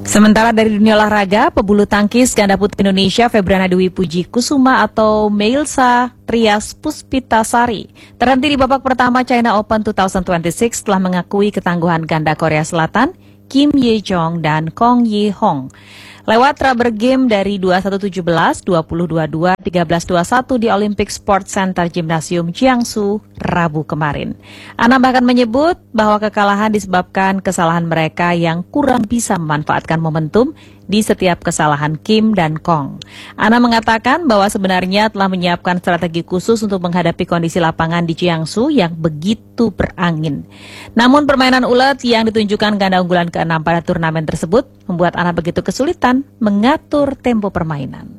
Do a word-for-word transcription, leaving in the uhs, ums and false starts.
Sementara dari dunia olahraga, pebulu tangkis ganda putri Indonesia Febriana Dwi Puji Kusuma atau Meilsa Trias Puspitasari terhenti di babak pertama China Open dua ribu dua puluh enam setelah mengakui ketangguhan ganda Korea Selatan Kim Ye-jong dan Kong Ye-hong. Lewat rubber game dari dua puluh satu tujuh belas, dua puluh dua puluh dua, tiga belas dua puluh satu di Olympic Sports Center Gymnasium Jiangsu, Rabu kemarin. Ana bahkan menyebut bahwa kekalahan disebabkan kesalahan mereka yang kurang bisa memanfaatkan momentum di setiap kesalahan Kim dan Kong. Ana mengatakan bahwa sebenarnya telah menyiapkan strategi khusus untuk menghadapi kondisi lapangan di Jiangsu yang begitu berangin. Namun permainan ulet yang ditunjukkan ganda unggulan keenam pada turnamen tersebut membuat Ana begitu kesulitan mengatur tempo permainan.